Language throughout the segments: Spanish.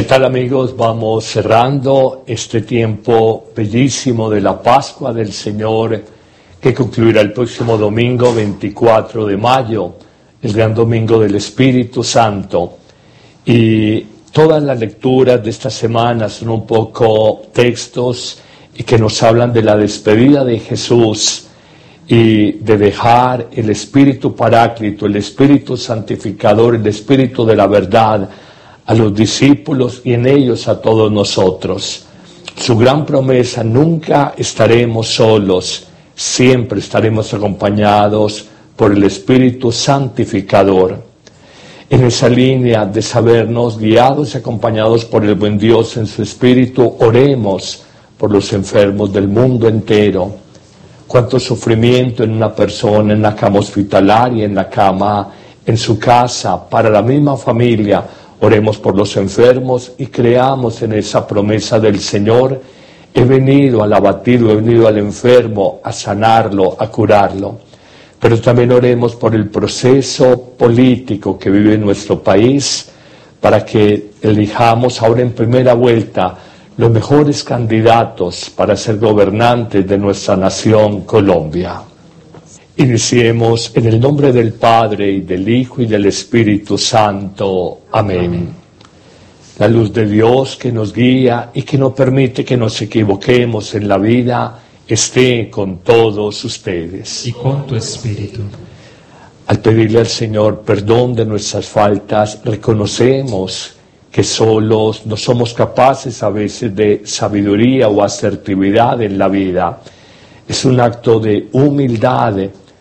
¿Qué tal, amigos? Vamos cerrando este tiempo bellísimo de la Pascua del Señor, que concluirá el próximo domingo 24 de mayo, el gran domingo del Espíritu Santo. Y todas las lecturas de esta semana son un poco textos que nos hablan de la despedida de Jesús y de dejar el Espíritu Paráclito, el Espíritu Santificador, el Espíritu de la verdad a los discípulos y en ellos a todos nosotros. Su gran promesa: nunca estaremos solos, siempre estaremos acompañados por el Espíritu Santificador. En esa línea de sabernos guiados y acompañados por el buen Dios en su Espíritu, oremos por los enfermos del mundo entero. Cuánto sufrimiento en una persona, en la cama hospitalaria, en la cama, en su casa, para la misma familia. Oremos por los enfermos y creamos en esa promesa del Señor: he venido al abatido, he venido al enfermo a sanarlo, a curarlo. Pero también oremos por el proceso político que vive nuestro país, para que elijamos ahora en primera vuelta los mejores candidatos para ser gobernantes de nuestra nación Colombia. Iniciemos en el nombre del Padre, y del Hijo, y del Espíritu Santo. Amén. La luz de Dios que nos guía y que no permite que nos equivoquemos en la vida, esté con todos ustedes. Y con tu espíritu. Al pedirle al Señor perdón de nuestras faltas, reconocemos que solos no somos capaces a veces de sabiduría o asertividad en la vida. Es un acto de humildad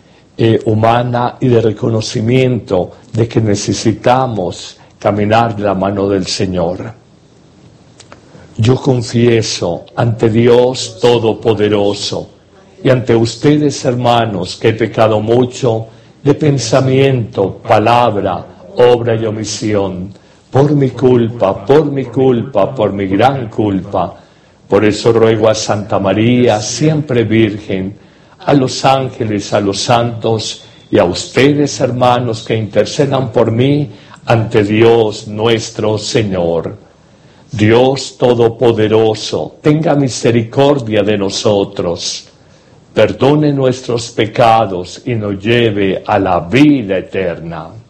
humana y de reconocimiento de que necesitamos caminar de la mano del Señor. Yo confieso ante Dios Todopoderoso y ante ustedes, hermanos, que he pecado mucho de pensamiento, palabra, obra y omisión, por mi culpa, por mi gran culpa. Por eso ruego a Santa María, siempre Virgen, a los ángeles, a los santos y a ustedes, hermanos, que intercedan por mí ante Dios nuestro Señor. Dios Todopoderoso, tenga misericordia de nosotros, perdone nuestros pecados y nos lleve a la vida eterna.